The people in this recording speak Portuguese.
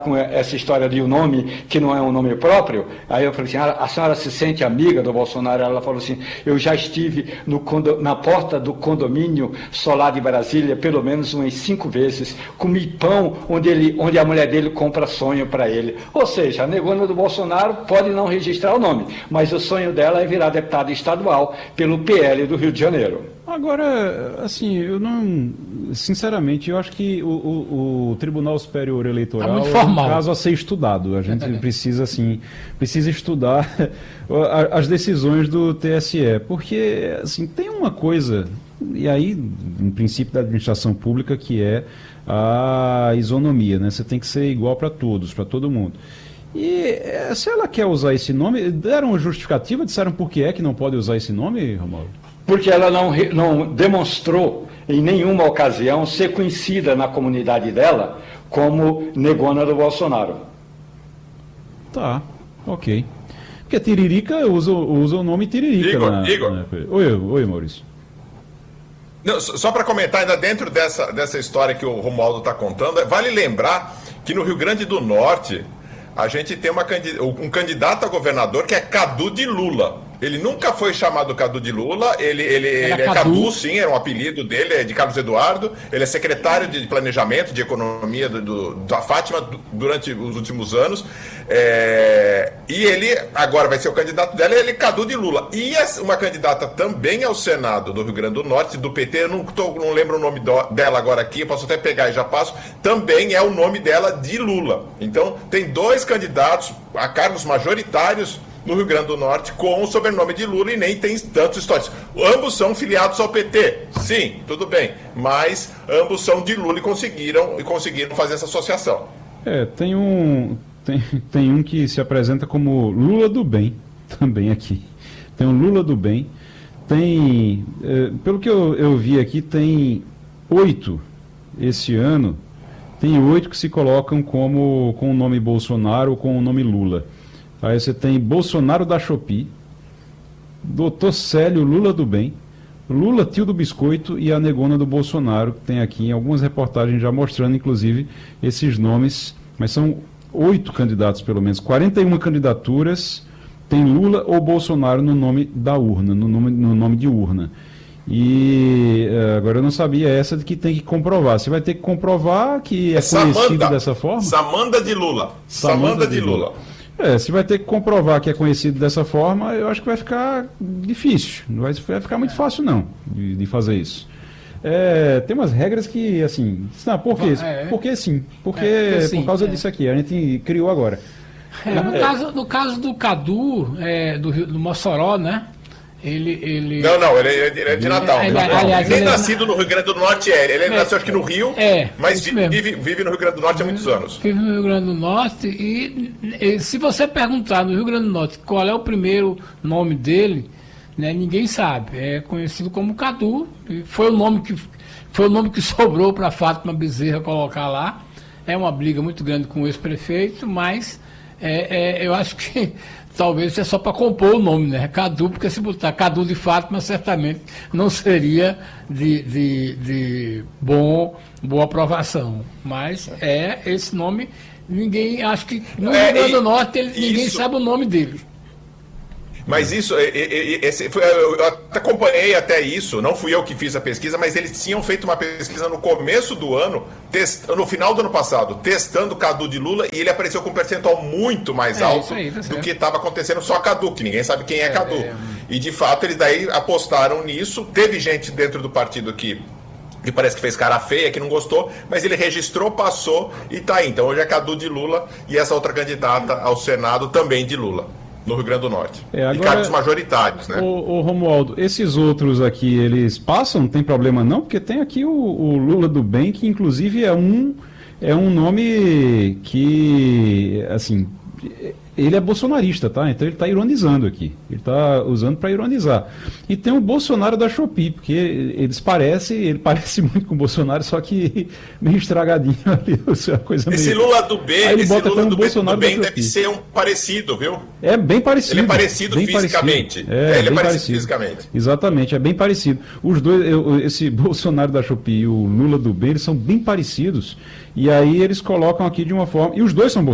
com essa história de um nome que não é um nome próprio. Aí eu falei assim, a senhora se sente amiga do Bolsonaro? Ela falou assim, eu já estive na porta do condomínio solar de Brasília pelo menos umas 5 vezes, comi pão onde a mulher dele compra sonho para ele. Ou seja, a negona do Bolsonaro pode não registrar o nome, mas o sonho dela é virar deputada estadual pelo PL do Rio de Janeiro. Agora, assim, eu não... Sinceramente, eu acho que o Tribunal Superior Eleitoral é um caso a ser estudado. A gente precisa, assim, estudar as decisões do TSE, porque, assim, tem uma coisa, e aí, um princípio da administração pública, que é a isonomia, né? Você tem que ser igual para todos, para todo mundo. E se ela quer usar esse nome, deram uma justificativa, disseram por que é que não pode usar esse nome, Romualdo? Porque ela não demonstrou em nenhuma ocasião ser conhecida na comunidade dela como negona do Bolsonaro. Tá, ok. Porque Tiririca usa o nome Tiririca. Igor. Oi, Maurício. Não, só para comentar, ainda dentro dessa história que o Romualdo está contando, vale lembrar que no Rio Grande do Norte a gente tem um candidato a governador que é Cadu de Lula. Ele nunca foi chamado Cadu de Lula, ele é Cadu, sim, era um apelido dele, é de Carlos Eduardo, ele é secretário de Planejamento, de Economia da Fátima durante os últimos anos, e ele agora vai ser o candidato dela, ele é Cadu de Lula. E uma candidata também ao Senado do Rio Grande do Norte, do PT, eu não lembro o nome dela agora aqui, eu posso até pegar e já passo, também é o nome dela de Lula. Então, tem 2 candidatos a cargos majoritários no Rio Grande do Norte com o sobrenome de Lula e nem tem tantos históricos. Ambos são filiados ao PT, sim, tudo bem, mas ambos são de Lula e conseguiram fazer essa associação. Tem um que se apresenta como Lula do Bem, também aqui. Tem um Lula do Bem, pelo que eu vi aqui, tem 8 esse ano, tem 8 que se colocam com o nome Bolsonaro ou com o nome Lula. Aí você tem Bolsonaro da Shopee, Dr. Célio Lula do Bem, Lula Tio do Biscoito e a negona do Bolsonaro, que tem aqui em algumas reportagens já mostrando, inclusive, esses nomes, mas são 8 candidatos pelo menos, 41 candidaturas, tem Lula ou Bolsonaro no nome da urna, no nome de urna. E agora eu não sabia essa de que tem que comprovar. Você vai ter que comprovar que é conhecido dessa forma? Samanda de Lula. Samanda de Lula. Se vai ter que comprovar que é conhecido dessa forma, eu acho que vai ficar difícil. Não vai ficar muito fácil, não, de fazer isso. Tem umas regras que, assim... Não, por quê? Porque sim. Porque por causa disso aqui. A gente criou agora. No caso do Cadu, do Mossoró, né? Ele... Não, ele é de Natal. Aliás, nem nascido no Rio Grande do Norte ele nasceu acho que no Rio, mas vive no Rio Grande do Norte há muitos anos. Vive no Rio Grande do Norte e se você perguntar no Rio Grande do Norte qual é o primeiro nome dele, né, ninguém sabe. É conhecido como Cadu, foi o nome que sobrou para Fátima Bezerra colocar lá. É uma briga muito grande com o ex-prefeito, mas eu acho que talvez é só para compor o nome, né? Cadu, porque se botar Cadu de Fátima, certamente não seria de boa aprovação. Mas esse nome, ninguém, acho que no Rio Grande do Norte, ninguém sabe o nome dele. Mas isso, eu até acompanhei até isso, não fui eu que fiz a pesquisa, mas eles tinham feito uma pesquisa no começo do ano, no final do ano passado, testando Cadu de Lula, e ele apareceu com um percentual muito mais alto do que estava acontecendo só Cadu, que ninguém sabe quem é Cadu. E de fato eles daí apostaram nisso, teve gente dentro do partido que parece que fez cara feia, que não gostou, mas ele registrou, passou e tá aí. Então hoje é Cadu de Lula e essa outra candidata ao Senado também de Lula. No Rio Grande do Norte. Agora, e cargos majoritários, né? Ô Romualdo, esses outros aqui, eles passam? Não tem problema não? Porque tem aqui o Lula do Bem, que inclusive é um nome que, assim, Ele é bolsonarista, tá? Então ele está ironizando aqui. Ele está usando para ironizar. E tem o Bolsonaro da Shopee, porque ele parece muito com o Bolsonaro, só que meio estragadinho ali. Coisa esse meio... Lula do B, Aí esse Lula do Bolsonaro bem deve ser um parecido, viu? É bem parecido. Ele é parecido bem fisicamente. Parecido. Ele é bem parecido fisicamente. Exatamente, é bem parecido. Os dois, esse Bolsonaro da Shopee e o Lula do bem, eles são bem parecidos. E aí eles colocam aqui de uma forma... E os dois são